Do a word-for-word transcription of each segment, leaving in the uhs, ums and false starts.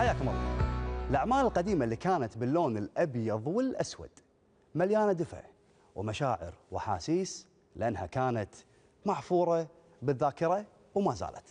حياكم الله. الأعمال القديمة اللي كانت باللون الأبيض والأسود مليانة دفء ومشاعر وأحاسيس، لأنها كانت محفورة بالذاكرة وما زالت.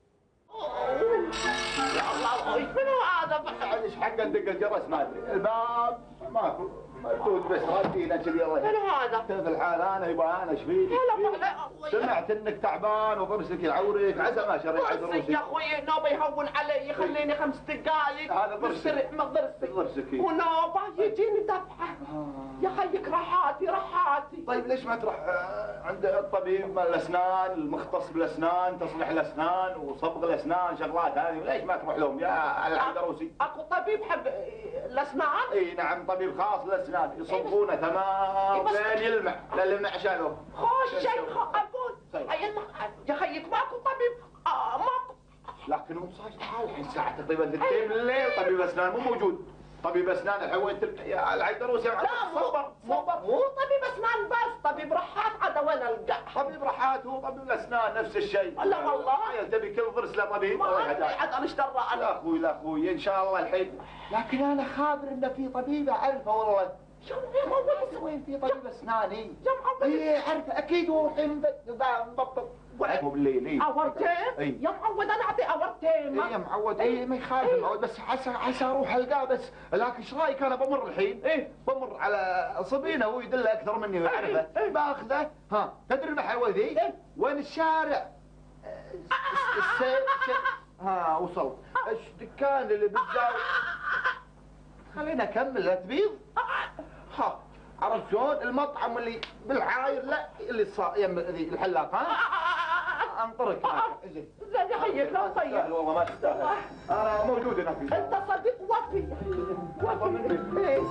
يا الله منو هذا؟ ايش حق ندق الجرس ما ادري، الباب ماكو مردود بس ردينا كذي. الله منو هذا؟ كيف الحال؟ انا يبغى انا ايش فيك؟ سمعت انك تعبان وضرسك يعورك، عسى ما شريت ضرسي يا اخوي نوبه يهون علي، يخليني خمس دقائق هذا ضرسك من ضرسي ضرسك ونوبه يجيني دفعه. يا خيك راحاتي راحاتي. طيب ليش ما تروح عند الطبيب مال الاسنان المختص بالاسنان، تصليح الاسنان وصبغ الاسنان شغلات هذه، وليش ما تروح لهم يا العندروسي؟ اكو طبيب حب الاسنان؟ اي نعم، طبيب خاص للاسنان يصبغونه تمام لين يلمع، للمع شالوه. خوش شيء ابوي. يا خيك ماكو طبيب؟ آه ماكو. لكن هو صاير حال الحين الساعه تقريبا اثنتين بالليل، طبيب اسنان مو موجود. طبيب اسنان الحين وين يا العيدروس يا لا مو مو مو طبيب اسنان بس، طبيب رحات عاد وين القى؟ طبيب رحات هو طبيب الاسنان نفس الشيء. لا والله تبي كل ضرس له طبيب. ما ادري عاد انا ايش درى انا. لا اخوي لا اخوي ان شاء الله الحين، لكن انا خابر انه في طبيب اعرفه والله. شو يا معود؟ وين في طبيب اسناني؟ يا معود اي اعرفه اكيد، هو الحين مبطل مو بالليل. اي اورتين؟ يا معود انا اعطي اورتين. اي يا معود اي ما يخالف المعود، بس حسا حسا اروح القاه بس. لكن ايش رايك انا بمر الحين؟ ايه بمر على صبينا هو يدله اكثر مني ويعرفه، باخذه. ها تدري المحاوي ذي؟ وين الشارع؟ السيف ها وصلت. ايش دكان اللي بالزاويه؟ خلينا اكمل لا تبيض. ها عرفت شلون؟ المطعم اللي بالعاير، لا اللي صار يم ذي الحلاق. ها انطرك هناك. زين لا يا خيك لا طيب والله ما تستاهل. انا موجود هناك. انت صديق وفي وفي مني. ايه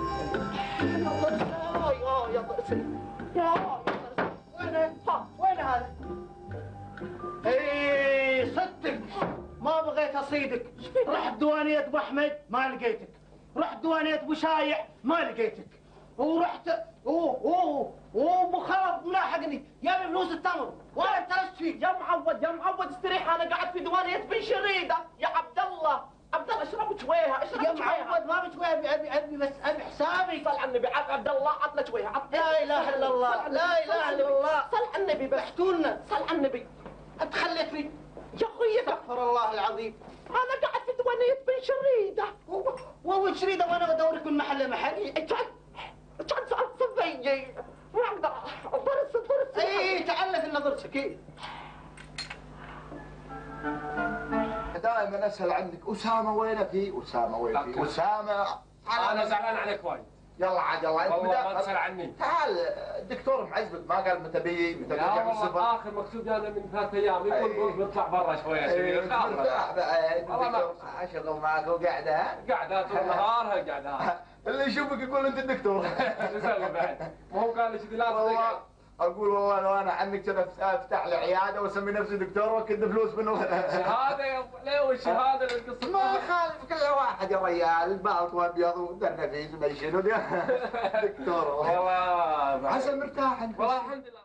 اه يا ضرسي يا يا ضرسي. وينه؟ ها وين هذا؟ ايه صدق ما بغيت اصيدك. رحت دوانية ابو احمد ما لقيتك، رحت دوانية ابو شايع ما لقيتك، ورحت اوه اوه وابو خلف ملاحقني يا فلوس التمر وانا ابتلشت فيك. يا معود يا معود استريح، انا قاعد في دوانية بن شريده. يا عبد الله عبد الله اشرب شويها اشرب يا شويها. معود ما بشويها، ابي ابي ابي بس ابي حسابي. صل على النبي عبد الله عطنا شويها. لا اله الا الله لا اله الا الله. صل على النبي بس. احتولنا صل على النبي. انت خليتني. يا اخوي استغفر الله العظيم. انا قاعد في دوانية بن شريده. وين شريده وانا ادورك من محل لمحل؟ كان كان صفي ما اقدر ضرس ضرس. اي تعلف ان ضرسك. اي دائما اسال عنك، اسامه وينك؟ هي اسامه وينك؟ اسامه انا زعلان عليك وايد. يلا عاد يلا انت والله ما تسال عني. تعال الدكتور معزبك ما قال متى بيجي متى لا بيرجع من والله السفر؟ اخر مكتوب انا من ثلاث ايام يقول أي. بيطلع برا شويه ايه شويه. مرتاح بعد والله ما- الدكتور اشغل معك وقعده. قعدات طول النهار هالقعدات. اللي يشوفك يقول انت الدكتور. شو اسوي بعد؟ ما هو قال لي كذي لازم والله تقعد. اقول والله لو انا عنك كذا افتح لي عياده واسمي نفسي دكتور واكد فلوس منه. شهاده يا ابو ليه والشهاده اللي القصه ما يخالف كل واحد يا ريال، البالط وابيض ودنا فيه ما شنو دكتور. والله عسى مرتاح انت. والله الحمد لله.